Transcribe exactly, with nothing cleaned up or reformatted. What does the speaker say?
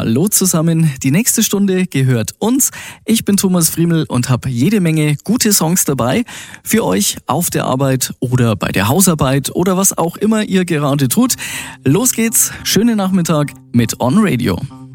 Hallo zusammen, die nächste Stunde gehört uns. Ich bin Thomas Friemel und habe jede Menge gute Songs dabei für euch auf der Arbeit oder bei der Hausarbeit oder was auch immer ihr gerade tut. Los geht's, schönen Nachmittag mit On Radio.